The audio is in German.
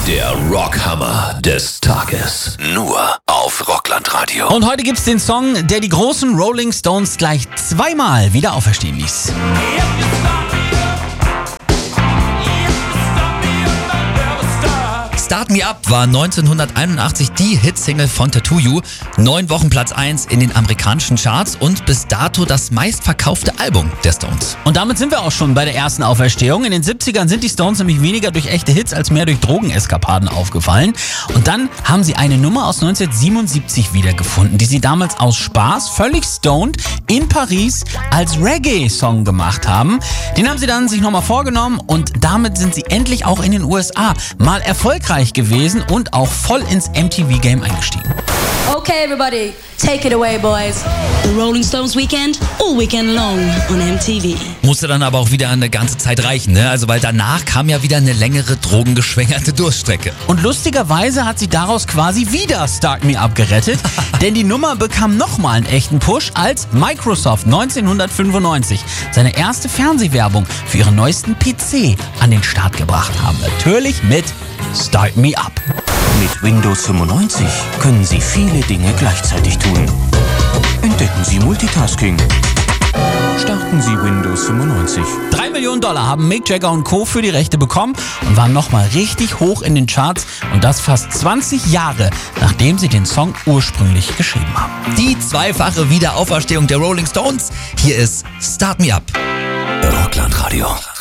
Der Rockhammer des Tages. Nur auf Rockland-Radio. Und heute gibt's den Song, der die großen Rolling Stones gleich zweimal wieder auferstehen ließ. Start Me Up war 1981 die Hitsingle von Tattoo You. 9 Wochen Platz 1 in den amerikanischen Charts und bis dato das meistverkaufte Album der Stones. Und damit sind wir auch schon bei der ersten Auferstehung. In den 70ern sind die Stones nämlich weniger durch echte Hits als mehr durch Drogeneskapaden aufgefallen. Und dann haben sie eine Nummer aus 1977 wiedergefunden, die sie damals aus Spaß, völlig stoned, in Paris als Reggae-Song gemacht haben. Den haben sie dann sich nochmal vorgenommen und damit sind sie endlich auch in den USA mal erfolgreich gewesen und auch voll ins MTV-Game eingestiegen. Okay, everybody, take it away, boys. The Rolling Stones Weekend, all weekend long on MTV. Musste dann aber auch wieder eine ganze Zeit reichen, ne? Also weil danach kam ja wieder eine längere drogengeschwängerte Durststrecke. Und lustigerweise hat sie daraus quasi wieder Start Me Up gerettet, denn die Nummer bekam nochmal einen echten Push, als Microsoft 1995 seine erste Fernsehwerbung für ihren neuesten PC an den Start gebracht haben. Natürlich mit Start Me Up. Mit Windows 95 können Sie viele Dinge gleichzeitig tun. Entdecken Sie Multitasking. Starten Sie Windows 95. $3 Millionen haben Mick Jagger und Co. für die Rechte bekommen und waren nochmal richtig hoch in den Charts, und das fast 20 Jahre, nachdem sie den Song ursprünglich geschrieben haben. Die zweifache Wiederauferstehung der Rolling Stones. Hier ist Start Me Up. Rockland-Radio.